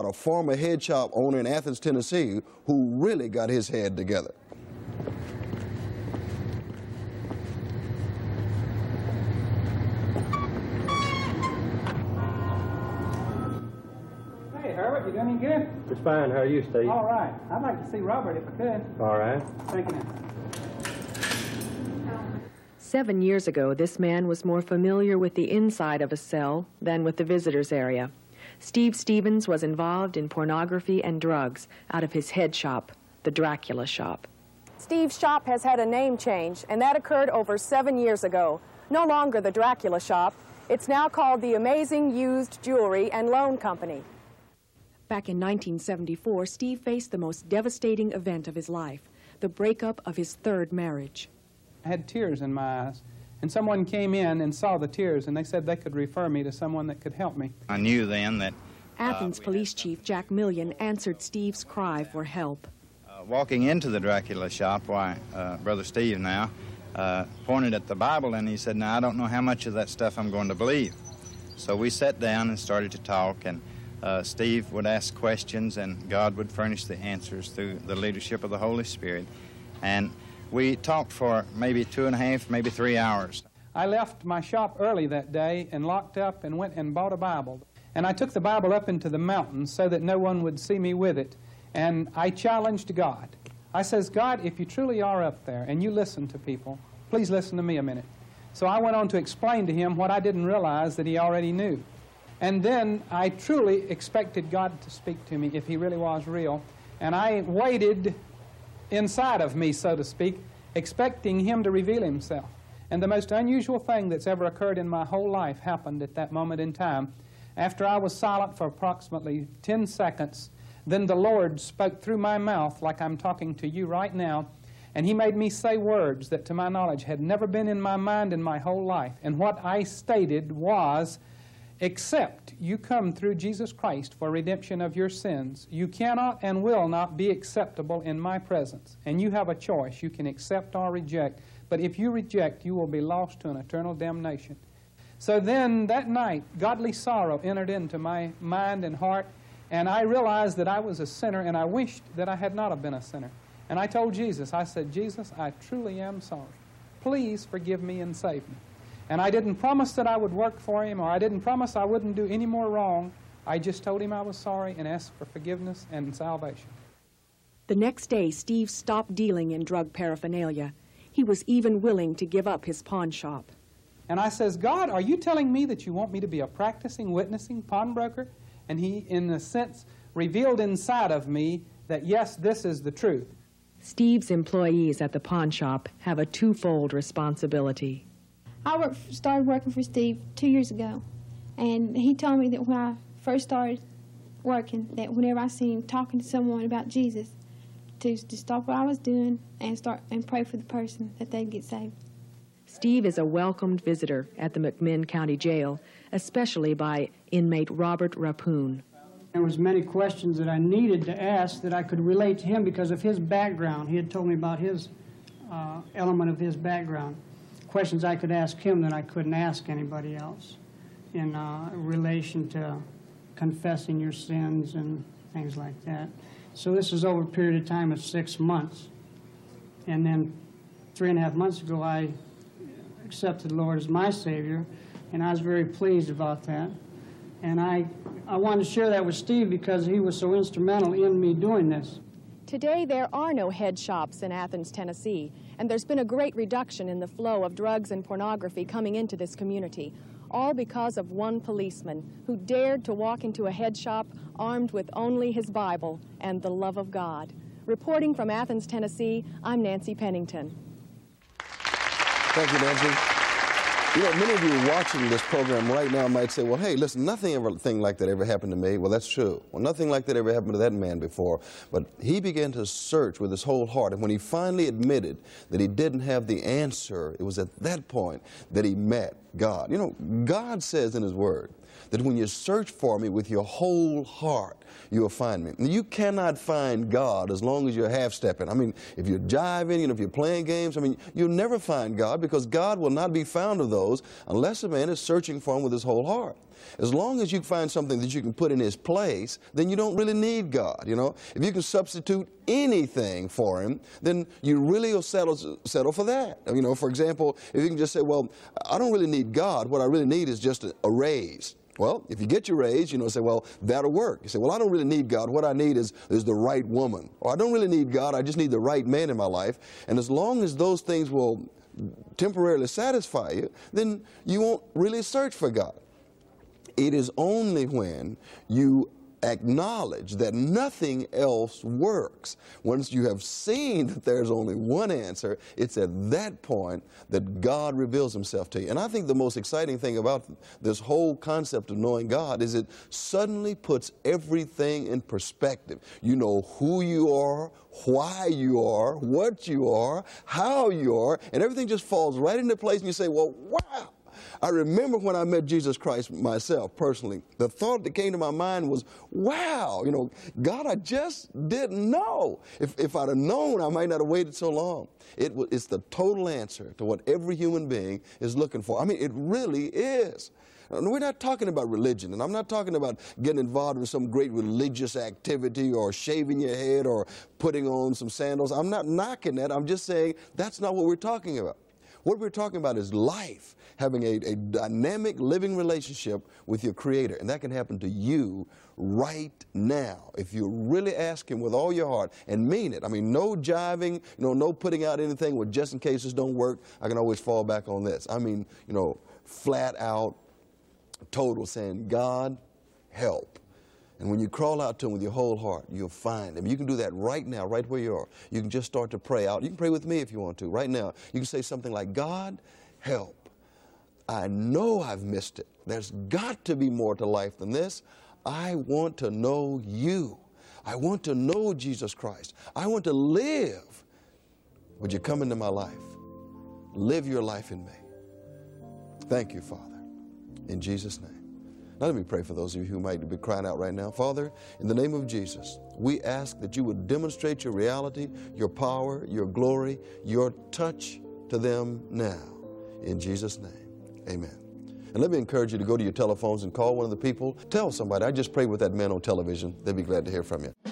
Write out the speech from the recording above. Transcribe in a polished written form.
A former head shop owner in Athens, Tennessee, who really got his head together. Hey, Herbert, you doing any good? It's fine. How are you, Steve? All right. I'd like to see Robert if I could. All right. Thank you. 7 years ago, this man was more familiar with the inside of a cell than with the visitors area. Steve Stevens was involved in pornography and drugs out of his head shop, the Dracula Shop. Steve's shop has had a name change, and that occurred over 7 years ago. No longer the Dracula Shop. It's now called the Amazing Used Jewelry and Loan Company. Back in 1974, Steve faced the most devastating event of his life, the breakup of his third marriage. I had tears in my eyes, and someone came in and saw the tears, and they said they could refer me to someone that could help me. I knew then that Athens Police Chief Jack Millian answered Steve's cry for help. Walking into the Dracula Shop, Brother Steve now pointed at the Bible, and he said, "Now, I don't know how much of that stuff I'm going to believe." So we sat down and started to talk, and Steve would ask questions, and God would furnish the answers through the leadership of the Holy Spirit. And we talked for maybe 2.5, maybe 3 hours. I left my shop early that day and locked up and went and bought a Bible. And I took the Bible up into the mountains so that no one would see me with it. And I challenged God. I says, "God, if you truly are up there and you listen to people, please listen to me a minute." So I went on to explain to him what I didn't realize that he already knew. And then I truly expected God to speak to me if he really was real. And I waited inside of me, so to speak, expecting him to reveal himself. And the most unusual thing that's ever occurred in my whole life happened at that moment in time. After I was silent for approximately 10 seconds, then the Lord spoke through my mouth like I'm talking to you right now, and he made me say words that to my knowledge had never been in my mind in my whole life. And what I stated was, "Except you come through Jesus Christ for redemption of your sins, you cannot and will not be acceptable in my presence. And you have a choice. You can accept or reject. But if you reject, you will be lost to an eternal damnation." So then that night, godly sorrow entered into my mind and heart, and I realized that I was a sinner, and I wished that I had not have been a sinner. And I told Jesus, I said, "Jesus, I truly am sorry. Please forgive me and save me." And I didn't promise that I would work for him, or I didn't promise I wouldn't do any more wrong. I just told him I was sorry and asked for forgiveness and salvation. The next day, Steve stopped dealing in drug paraphernalia. He was even willing to give up his pawn shop. And I says, "God, are you telling me that you want me to be a practicing, witnessing pawnbroker?" And he, in a sense, revealed inside of me that, yes, this is the truth. Steve's employees at the pawn shop have a twofold responsibility. I started working for Steve 2 years ago, and he told me that when I first started working, that whenever I seen him talking to someone about Jesus, to stop what I was doing and pray for the person that they'd get saved. Steve is a welcomed visitor at the McMinn County Jail, especially by inmate Robert Rapoon. There was many questions that I needed to ask that I could relate to him because of his background. He had told me about his element of his background. Questions I could ask him that I couldn't ask anybody else in relation to confessing your sins and things like that. So this is over a period of time of 6 months. And then 3.5 months ago, I accepted the Lord as my Savior, and I was very pleased about that. And I wanted to share that with Steve because he was so instrumental in me doing this. Today, there are no head shops in Athens, Tennessee, and there's been a great reduction in the flow of drugs and pornography coming into this community, all because of one policeman who dared to walk into a head shop armed with only his Bible and the love of God. Reporting from Athens, Tennessee, I'm Nancy Pennington. Thank you, Nancy. You know, many of you watching this program right now might say, "Well, hey, listen, nothing like that ever happened to me." Well, that's true. Well, nothing like that ever happened to that man before. But he began to search with his whole heart. And when he finally admitted that he didn't have the answer, it was at that point that he met God. You know, God says in his word that when you search for me with your whole heart, you will find me. You cannot find God as long as you're half-stepping. I mean, if you're jiving, you know, if you're playing games, I mean, you'll never find God because God will not be found of those unless a man is searching for him with his whole heart. As long as you find something that you can put in his place, then you don't really need God, you know. If you can substitute anything for him, then you really will settle for that. You know, for example, if you can just say, well, I don't really need God. What I really need is just a raise. Well, if you get your raise, you know, say, well, that'll work. You say, well, I don't really need God. What I need is the right woman. Or I don't really need God. I just need the right man in my life. And as long as those things will temporarily satisfy you, then you won't really search for God. It is only when you acknowledge that nothing else works, once you have seen that there's only one answer, it's at that point that God reveals himself to you. And I think the most exciting thing about this whole concept of knowing God is it suddenly puts everything in perspective. You know who you are, why you are, what you are, how you are, and everything just falls right into place, and you say, well, wow. I remember when I met Jesus Christ myself personally, the thought that came to my mind was, wow, you know, God, I just didn't know. If I'd have known, I might not have waited so long. It's the total answer to what every human being is looking for. I mean, it really is. We're not talking about religion, and I'm not talking about getting involved in some great religious activity or shaving your head or putting on some sandals. I'm not knocking that. I'm just saying that's not what we're talking about. What we're talking about is life, having a dynamic living relationship with your Creator. And that can happen to you right now if you really ask him with all your heart and mean it. I mean, no jiving, you know, no putting out anything with just in case this don't work, I can always fall back on this. I mean, you know, flat out, total saying, God, help. And when you crawl out to him with your whole heart, you'll find him. You can do that right now, right where you are. You can just start to pray out. You can pray with me if you want to. Right now, you can say something like, God, help. I know I've missed it. There's got to be more to life than this. I want to know you. I want to know Jesus Christ. I want to live. Would you come into my life? Live your life in me. Thank you, Father. In Jesus' name. Now let me pray for those of you who might be crying out right now. Father, in the name of Jesus, we ask that you would demonstrate your reality, your power, your glory, your touch to them now. In Jesus' name, amen. And let me encourage you to go to your telephones and call one of the people. Tell somebody, I just prayed with that man on television. They'd be glad to hear from you.